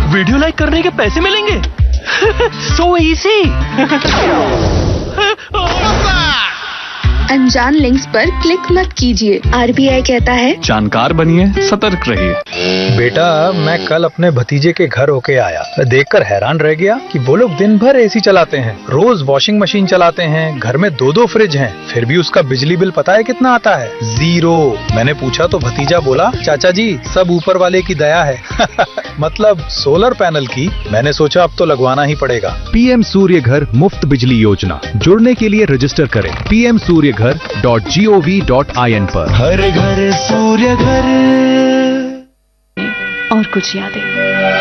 Video like करने के पैसे मिलेंगे? So easy. अनजान लिंक्स पर क्लिक मत कीजिए। RBI कहता है जानकार बनिए, सतर्क रहिए। बेटा, मैं कल अपने भतीजे के घर होके आया, देखकर हैरान रह गया कि वो लोग दिन भर एसी चलाते हैं, रोज वॉशिंग मशीन चलाते हैं, घर में 2-2 फ्रिज हैं, फिर भी उसका बिजली बिल पता है कितना आता है? 0। मैंने पूछा तो भतीजा बोला, चाचा जी सब ऊपर वाले की दया है। मतलब सोलर पैनल की। मैंने सोचा अब तो लगवाना ही पड़ेगा। PM सूर्य घर मुफ्त बिजली योजना, जुड़ने के लिए रजिस्टर करें pmsuryaghar.gov.in पर। हर घर सूर्य घर। और कुछ यादें।